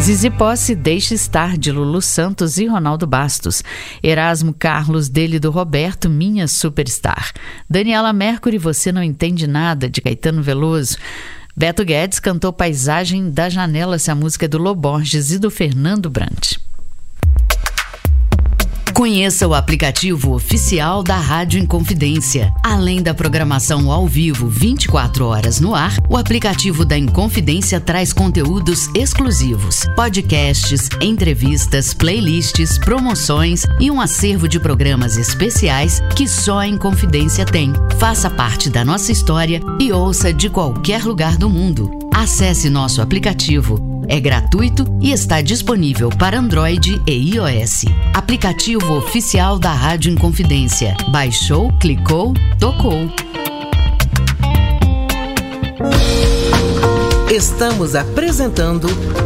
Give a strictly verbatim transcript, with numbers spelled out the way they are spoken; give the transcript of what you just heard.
Zizi Posse, Deixa Estar, de Lulu Santos e Ronaldo Bastos. Erasmo Carlos, dele do Roberto, Minha Superstar. Daniela Mercury, Você Não Entende Nada, de Caetano Veloso. Beto Guedes cantou Paisagem da Janela, essa música é do Lô Borges e do Fernando Brant. Conheça o aplicativo oficial da Rádio Inconfidência. Além da programação ao vivo vinte e quatro horas no ar, o aplicativo da Inconfidência traz conteúdos exclusivos, podcasts, entrevistas, playlists, promoções e um acervo de programas especiais que só a Inconfidência tem. Faça parte da nossa história e ouça de qualquer lugar do mundo. Acesse nosso aplicativo. É gratuito e está disponível para Android e iOS. Aplicativo oficial da Rádio Inconfidência. Baixou, clicou, tocou. Estamos apresentando